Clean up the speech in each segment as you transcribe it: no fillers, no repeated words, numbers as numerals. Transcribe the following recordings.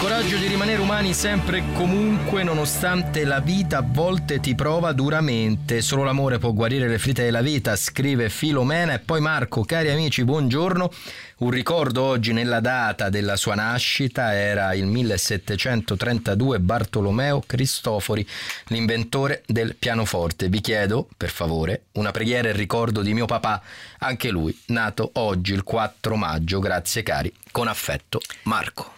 coraggio di rimanere umani sempre e comunque, nonostante la vita a volte ti prova duramente. Solo l'amore può guarire le ferite della vita, scrive Filomena. E poi Marco: cari amici, buongiorno. Un ricordo oggi nella data della sua nascita, era il 1732, Bartolomeo Cristofori, l'inventore del pianoforte. Vi chiedo, per favore, una preghiera in ricordo di mio papà, anche lui nato oggi il 4 maggio. Grazie cari, con affetto, Marco.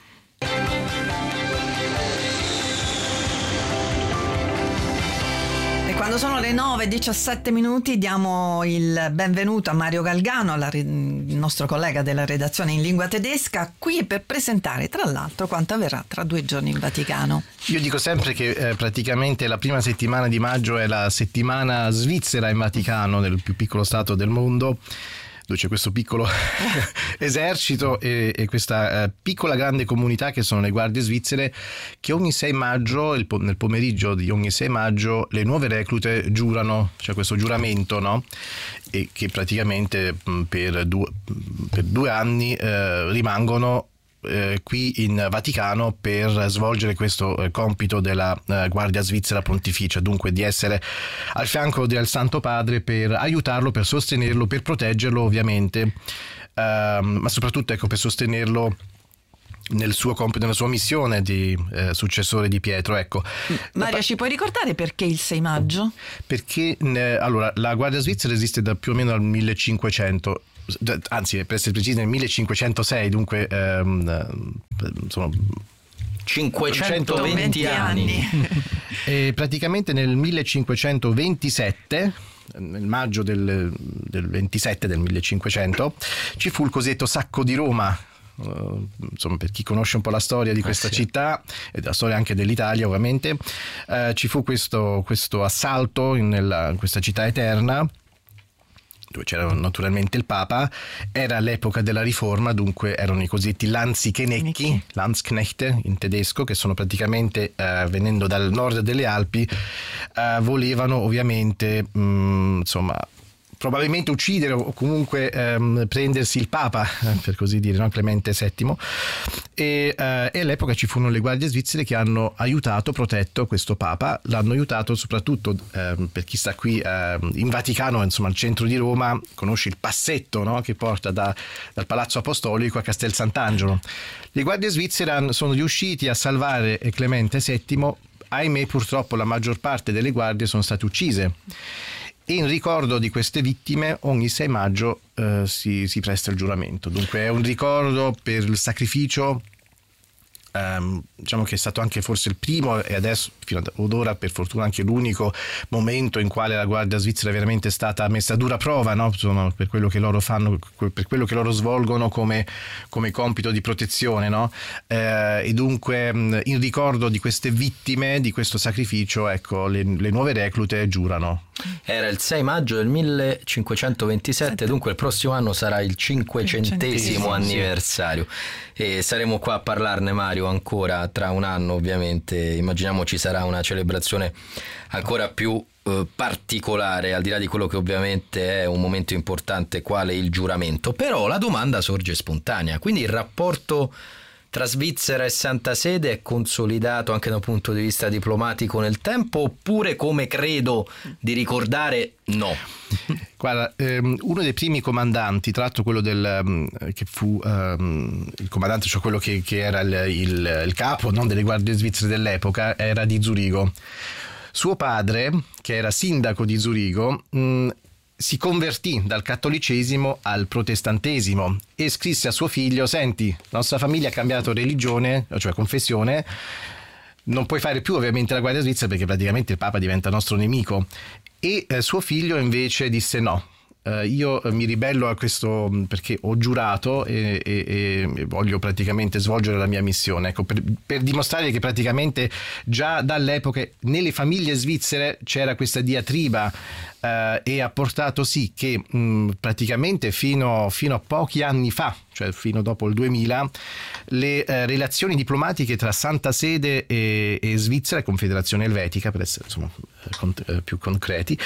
E quando sono le 9:17 diamo il benvenuto a Mario Galgano, il nostro collega della redazione in lingua tedesca, qui per presentare tra l'altro quanto avverrà tra 2 giorni in Vaticano. Io dico sempre che praticamente la prima settimana di maggio è la settimana svizzera in Vaticano, nel più piccolo stato del mondo, dove c'è questo piccolo esercito e questa piccola grande comunità che sono le guardie svizzere, che ogni 6 maggio, nel pomeriggio di ogni 6 maggio, le nuove reclute giurano, c'è questo giuramento, no? E che praticamente per 2 anni rimangono qui in Vaticano per svolgere questo compito della Guardia Svizzera Pontificia, dunque di essere al fianco del Santo Padre per aiutarlo, per sostenerlo, per proteggerlo ovviamente, ma soprattutto per sostenerlo nel suo compito, nella sua missione di successore di Pietro. Ecco. Mario, ci puoi ricordare perché il 6 maggio? Perché allora la Guardia Svizzera esiste da più o meno al 1500, anzi per essere precisi nel 1506, dunque sono 520 anni. E praticamente nel 1527, nel maggio del 27 del 1500, ci fu il cosiddetto sacco di Roma. Insomma, per chi conosce un po' la storia di questa città e la storia anche dell'Italia ovviamente, ci fu questo assalto in questa città eterna, dove c'era naturalmente il Papa. Era l'epoca della Riforma, dunque erano i cosiddetti Landsknechte in tedesco, che sono praticamente, venendo dal nord delle Alpi, volevano ovviamente probabilmente uccidere o comunque prendersi il Papa, per così dire, no? Clemente VII, e all'epoca ci furono le guardie svizzere che hanno aiutato, protetto questo Papa. L'hanno aiutato soprattutto, per chi sta qui in Vaticano, insomma al centro di Roma, conosci il passetto, no? Che porta dal Palazzo Apostolico a Castel Sant'Angelo. Le guardie svizzere sono riusciti a salvare Clemente VII. Ahimè, purtroppo la maggior parte delle guardie sono state uccise. E in ricordo di queste vittime ogni 6 maggio si presta il giuramento. Dunque è un ricordo per il sacrificio, diciamo che è stato anche forse il primo, e adesso fino ad ora per fortuna anche l'unico momento in quale la Guardia Svizzera è veramente stata messa a dura prova, no? Insomma, per quello che loro fanno, per quello che loro svolgono come compito di protezione, no? E dunque in ricordo di queste vittime, di questo sacrificio, ecco, le nuove reclute giurano. Era il 6 maggio del 1527, dunque il prossimo anno sarà il 500° anniversario, e saremo qua a parlarne, Mario, ancora tra un anno ovviamente. Immaginiamo ci sarà una celebrazione ancora più particolare, al di là di quello che ovviamente è un momento importante quale il giuramento. Però la domanda sorge spontanea: quindi il rapporto tra Svizzera e Santa Sede è consolidato anche da un punto di vista diplomatico nel tempo, oppure, come credo di ricordare, no? Guarda, uno dei primi comandanti, tra l'altro quello che fu il comandante, cioè quello che era il capo, non, delle guardie svizzere dell'epoca, era di Zurigo. Suo padre, che era sindaco di Zurigo, si convertì dal cattolicesimo al protestantesimo e scrisse a suo figlio: senti, la nostra famiglia ha cambiato religione, cioè confessione, non puoi fare più ovviamente la Guardia Svizzera perché praticamente il Papa diventa nostro nemico. E suo figlio invece disse no, io mi ribello a questo perché ho giurato e voglio praticamente svolgere la mia missione. Ecco, per dimostrare che praticamente già dall'epoca nelle famiglie svizzere c'era questa diatriba, e ha portato sì che praticamente fino a pochi anni fa, cioè fino dopo il 2000, le relazioni diplomatiche tra Santa Sede e Svizzera e Confederazione Elvetica, per essere insomma più concreti,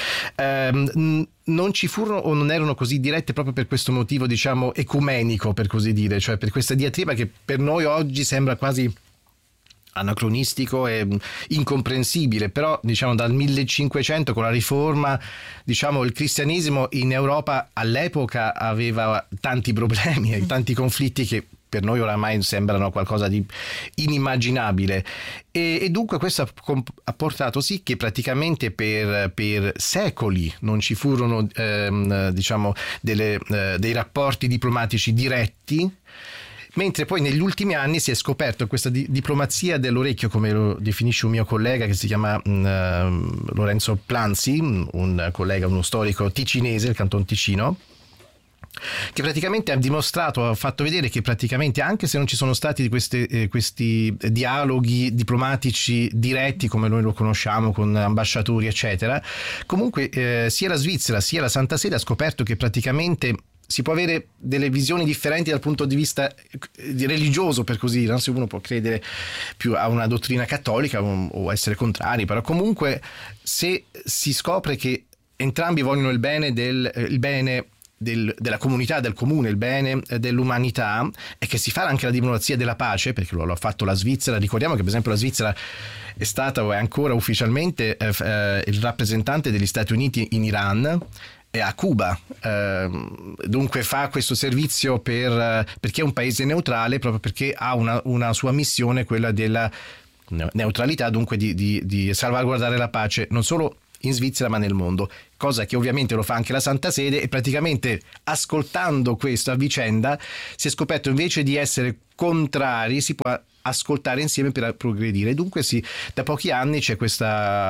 non ci furono o non erano così dirette proprio per questo motivo, diciamo, ecumenico, per così dire, cioè per questa diatriba che per noi oggi sembra quasi anacronistico e incomprensibile, però diciamo dal 1500 con la riforma, diciamo il cristianesimo in Europa all'epoca aveva tanti problemi e tanti conflitti che per noi oramai sembrano qualcosa di inimmaginabile, e dunque questo ha portato sì che praticamente per secoli non ci furono diciamo dei rapporti diplomatici diretti, mentre poi negli ultimi anni si è scoperto questa diplomazia dell'orecchio, come lo definisce un mio collega che si chiama Lorenzo Planzi, un collega, uno storico ticinese, il Canton Ticino, che praticamente ha fatto vedere che praticamente anche se non ci sono stati questi dialoghi diplomatici diretti come noi lo conosciamo con ambasciatori eccetera, comunque sia la Svizzera sia la Santa Sede ha scoperto che praticamente si può avere delle visioni differenti dal punto di vista religioso, per così dire, no? Se uno può credere più a una dottrina cattolica o essere contrari, però comunque se si scopre che entrambi vogliono il bene della comunità, del comune, il bene dell'umanità, e che si fa anche la diplomazia della pace, perché lo ha fatto la Svizzera. Ricordiamo che per esempio la Svizzera è stata o è ancora ufficialmente il rappresentante degli Stati Uniti in Iran e a Cuba, dunque fa questo servizio perché è un paese neutrale, proprio perché ha una sua missione, quella della neutralità, dunque di salvaguardare la pace non solo in Svizzera ma nel mondo, cosa che ovviamente lo fa anche la Santa Sede, e praticamente ascoltando questa vicenda si è scoperto invece di essere contrari si può ascoltare insieme per progredire. Dunque sì, da pochi anni c'è questi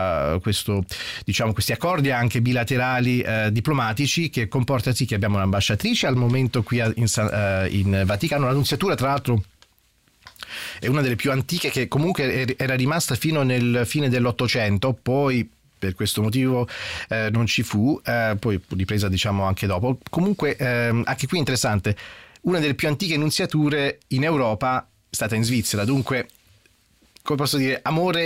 accordi anche bilaterali diplomatici, che comporta sì che abbiamo un'ambasciatrice al momento qui in Vaticano, la nunziatura tra l'altro è una delle più antiche, che comunque era rimasta fino nel fine dell'Ottocento, poi per questo motivo non ci fu, poi ripresa diciamo anche dopo. Comunque anche qui interessante, una delle più antiche nunziature in Europa è stata in Svizzera, dunque come posso dire, amore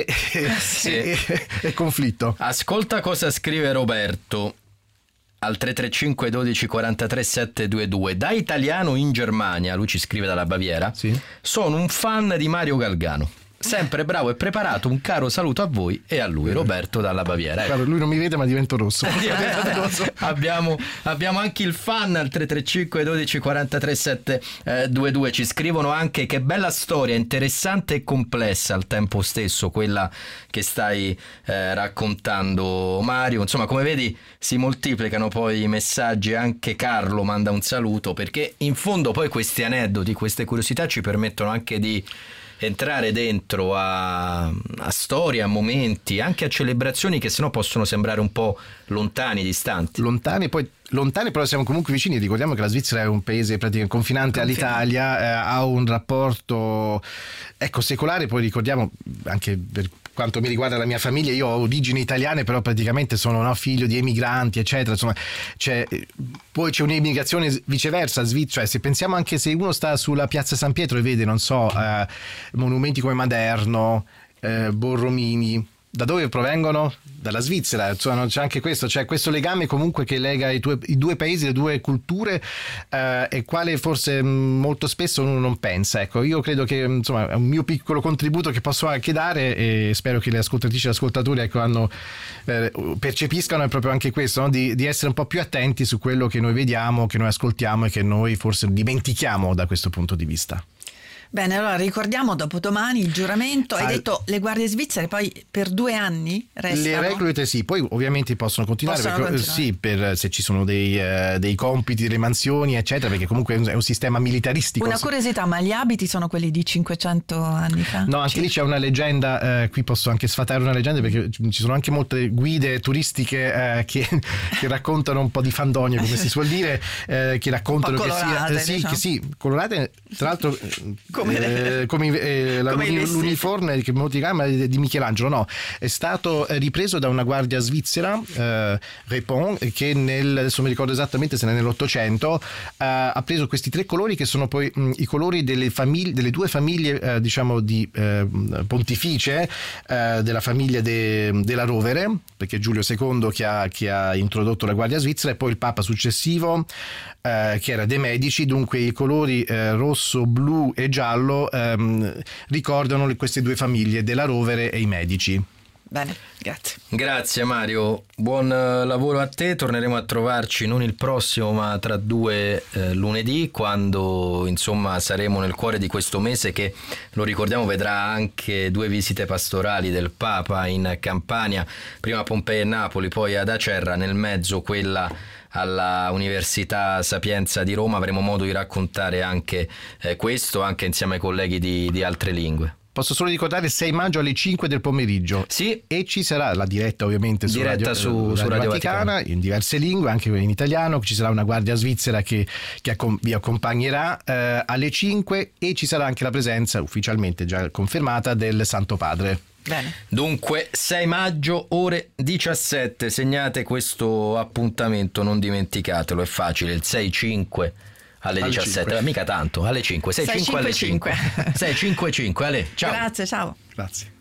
e conflitto. Ascolta cosa scrive Roberto al 335 12 43 722. Da italiano in Germania, lui ci scrive dalla Baviera, sì. Sono un fan di Mario Galgano, sempre bravo e preparato, un caro saluto a voi e a lui. Roberto dalla Baviera. Claro, lui non mi vede ma divento rosso. abbiamo anche il fan al 335 12 43 722. Ci scrivono anche: che bella storia, interessante e complessa al tempo stesso quella che stai raccontando, Mario. Insomma, come vedi si moltiplicano poi i messaggi. Anche Carlo manda un saluto, perché in fondo poi questi aneddoti, queste curiosità ci permettono anche di entrare dentro a storie, a momenti, anche a celebrazioni che sennò possono sembrare un po' lontani, distanti. Lontani, però siamo comunque vicini. Ricordiamo che la Svizzera è un paese praticamente confinante all'Italia, ha un rapporto secolare. Poi ricordiamo anche per quanto mi riguarda la mia famiglia, io ho origini italiane, però praticamente sono figlio di emigranti eccetera, insomma poi c'è un'immigrazione viceversa, cioè se pensiamo anche se uno sta sulla piazza San Pietro e vede monumenti come Maderno, Borromini, da dove provengono? Dalla Svizzera, insomma, c'è anche questo, c'è questo legame comunque che lega i due paesi, le due culture, e quale forse molto spesso uno non pensa. Ecco, io credo che insomma è un mio piccolo contributo che posso anche dare, e spero che le ascoltatrici e gli ascoltatori percepiscano proprio anche questo, no? di essere un po' più attenti su quello che noi vediamo, che noi ascoltiamo e che noi forse dimentichiamo da questo punto di vista. Bene, allora ricordiamo dopodomani il giuramento. Hai detto le guardie svizzere poi per 2 anni restano? Le reclute sì, poi ovviamente possono continuare. Sì, se ci sono dei compiti, delle mansioni eccetera, perché comunque è un sistema militaristico. Una curiosità, ma gli abiti sono quelli di 500 anni fa? No, anche lì c'è una leggenda, qui posso anche sfatare una leggenda, perché ci sono anche molte guide turistiche che raccontano un po' di fandonie, come si suol dire, che raccontano colorate, tra l'altro l'uniforme che è di Michelangelo, no, è stato ripreso da una guardia svizzera, Repon, che adesso mi ricordo esattamente se nell'800 ha preso questi 3 colori che sono poi i colori delle 2 famiglie diciamo di pontificie, della famiglia della Rovere, perché Giulio II che ha introdotto la guardia svizzera, e poi il Papa successivo che era De Medici, dunque i colori rosso, blu e giallo giallo ricordano queste due famiglie, della Rovere e i medici. Bene, grazie. Grazie Mario, buon lavoro a te, torneremo a trovarci non il prossimo ma tra 2 lunedì, quando insomma saremo nel cuore di questo mese che, lo ricordiamo, vedrà anche 2 visite pastorali del Papa in Campania, prima a Pompei e Napoli, poi ad Acerra, nel mezzo quella alla Università Sapienza di Roma. Avremo modo di raccontare anche questo, anche insieme ai colleghi di altre lingue. Posso solo ricordare 6 maggio alle 5 del pomeriggio. Sì. E ci sarà la diretta ovviamente su Radio Vaticana in diverse lingue, anche in italiano. Ci sarà una guardia svizzera che vi accompagnerà alle 5 e ci sarà anche la presenza ufficialmente già confermata del Santo Padre. Bene. Dunque 6 maggio ore 17, segnate questo appuntamento, non dimenticatelo, è facile, il 6-5 alle 17, 5. Mica tanto, alle 5, 6-5 alle 5. 6-5-5, Ale, ciao. Grazie, ciao. Grazie.